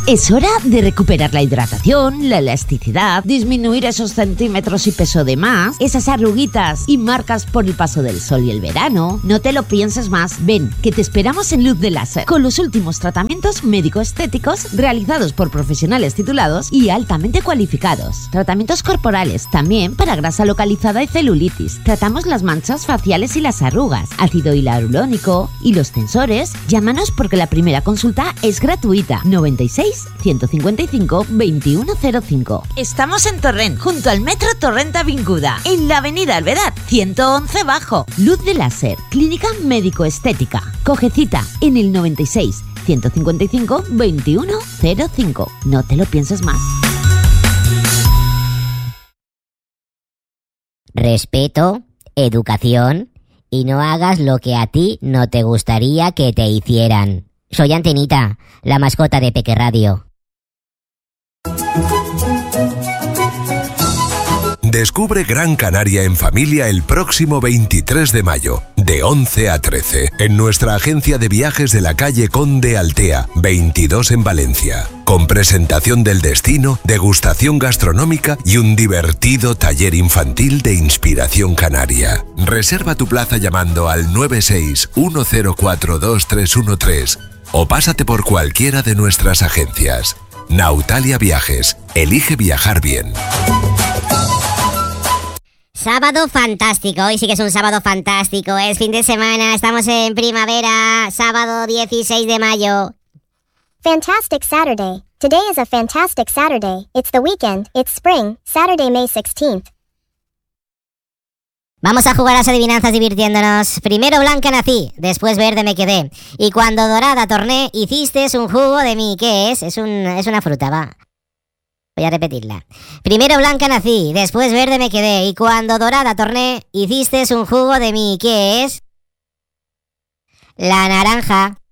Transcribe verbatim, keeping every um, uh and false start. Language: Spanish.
Es hora de recuperar la hidratación, la elasticidad, disminuir esos centímetros y peso de más, esas arruguitas y marcas por el paso del sol y el verano. No te lo pienses más. Ven, que te esperamos en Luz de Láser, con los últimos tratamientos médico-estéticos realizados por profesionales titulados y altamente cualificados. Tratamientos corporales, también para grasa localizada y celulitis. Tratamos las manchas faciales y las arrugas, ácido hialurónico y los tensores. Llámanos porque la primera consulta es gratuita. noventa y seis, ciento cincuenta y cinco, veintiuno cero cinco. Estamos en Torrent, junto al Metro Torrent Avinguda, en la avenida Alvedar, ciento once Bajo. Luz de Láser, clínica médico-estética. Coge cita en el noventa y seis, ciento cincuenta y cinco, veintiuno cero cinco. No te lo pienses más. Respeto, educación y no hagas lo que a ti no te gustaría que te hicieran. Soy Antenita, la mascota de Peque Radio. Descubre Gran Canaria en familia el próximo veintitrés de mayo, de once a trece, en nuestra agencia de viajes de la calle Conde Altea, veintidós en Valencia. Con presentación del destino, degustación gastronómica y un divertido taller infantil de inspiración canaria. Reserva tu plaza llamando al nueve seis uno cero cuatro dos tres uno tres o pásate por cualquiera de nuestras agencias. Nautalia Viajes. Elige viajar bien. Sábado fantástico, hoy sí que es un sábado fantástico, es fin de semana, estamos en primavera, sábado dieciséis de mayo. Fantastic Saturday. Today is a fantastic Saturday. It's the weekend, it's spring, Saturday, May sixteenth. Vamos a jugar a las adivinanzas divirtiéndonos. Primero blanca nací, después verde me quedé. Y cuando dorada torné, hiciste un jugo de mí. ¿Qué es? Es, un, es una fruta, va. Voy a repetirla. Primero blanca nací, después verde me quedé. Y cuando dorada torné, hiciste un jugo de mí. ¿Qué es? La naranja.